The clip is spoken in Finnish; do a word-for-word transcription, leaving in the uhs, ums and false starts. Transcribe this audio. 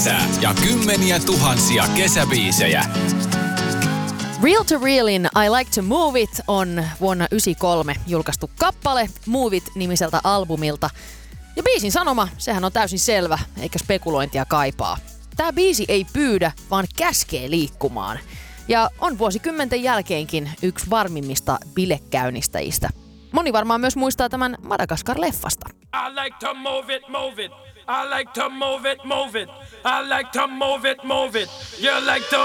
kesää ja kymmeniä tuhansia kesäbiisejä. Real to Realin I Like to Move It on vuonna yhdeksänkymmentäkolme julkaistu kappale Move It-nimiseltä albumilta. Ja biisin sanoma, sehän on täysin selvä, eikä spekulointia kaipaa. Tää biisi ei pyydä, vaan käskee liikkumaan. Ja on vuosikymmenten jälkeenkin yksi varmimmista bilekäynnistäjistä. Moni varmaan myös muistaa tämän Madagaskar-leffasta. I like to move it, move it. I like to move it, move it. I like to move it, move it. You like to